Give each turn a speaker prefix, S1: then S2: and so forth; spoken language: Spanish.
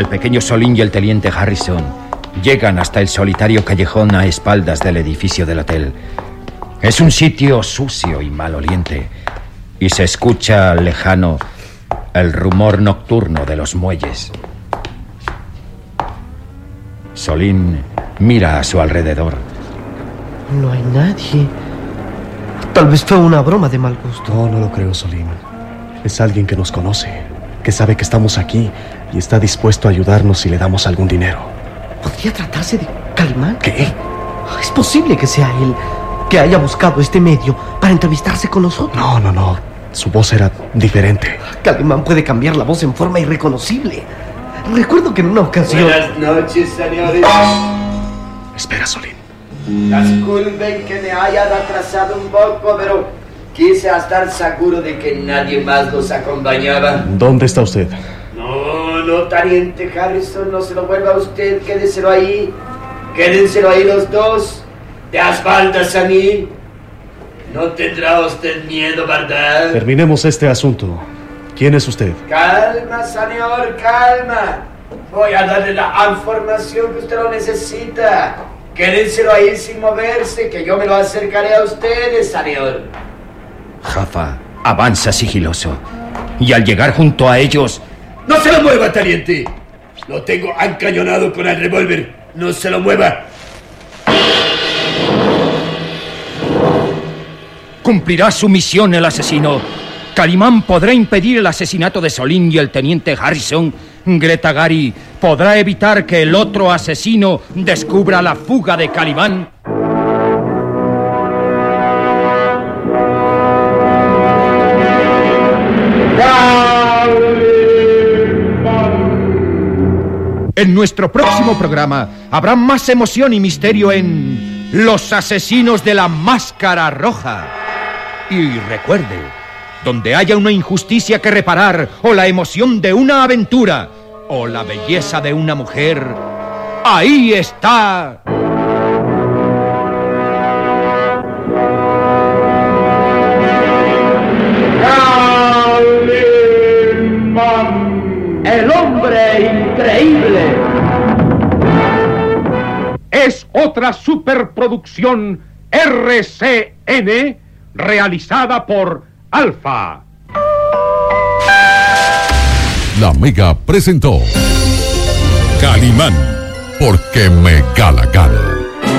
S1: El pequeño Solín y el teniente Harrison llegan hasta el solitario callejón a espaldas del edificio del hotel. Es un sitio sucio y maloliente, y se escucha lejano el rumor nocturno de los muelles. Solín mira a su alrededor.
S2: No hay nadie. Tal vez fue una broma de mal gusto.
S3: No lo creo, Solín. Es alguien que nos conoce, que sabe que estamos aquí y está dispuesto a ayudarnos si le damos algún dinero.
S2: ¿Podría tratarse de Calimán?
S3: ¿Qué?
S2: Es posible que sea él, que haya buscado este medio para entrevistarse con nosotros.
S3: No. Su voz era diferente.
S2: Calimán puede cambiar la voz en forma irreconocible. Recuerdo que en una ocasión...
S4: Buenas noches, señores.
S3: Espera, Solín.
S4: Disculpen que me haya atrasado un poco, pero quise estar seguro de que nadie más los acompañaba.
S3: ¿Dónde está usted?
S4: No, teniente Harrison, no se lo vuelva a usted, quédenselo ahí los dos, de espaldas a mí. No tendrá usted miedo, ¿verdad?
S3: Terminemos este asunto. ¿Quién es usted?
S4: Calma, señor, calma. Voy a darle la información que usted lo necesita. Quédenselo ahí sin moverse, que yo me lo acercaré a ustedes, señor.
S1: Jaffa avanza sigiloso, y al llegar junto a ellos...
S4: ¡No se lo mueva, teniente! Lo tengo encañonado con el revólver. ¡No se lo mueva!
S1: Cumplirá su misión el asesino. Calimán podrá impedir el asesinato de Solín y el teniente Harrison. Greta Gary podrá evitar que el otro asesino descubra la fuga de Calimán. En nuestro próximo programa habrá más emoción y misterio en Los asesinos de la máscara roja. Y recuerde, donde haya una injusticia que reparar, o la emoción de una aventura, o la belleza de una mujer, ahí está...
S5: El hombre increíble. Es otra superproducción RCN realizada por Alfa.
S6: La Mega presentó Calimán, porque me gana.